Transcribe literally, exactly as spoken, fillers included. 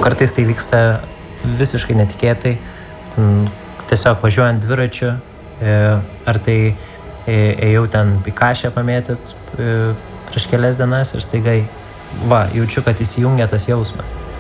kartais tai vyksta visiškai netikėtai, ten, tiesiog važiuojant dviračiu, e, ar tai e, ėjau ten į Kašę pamėtyt e, prieš kelias dienas ir staigai, va, jaučiu, kad įsijungia tas jausmas.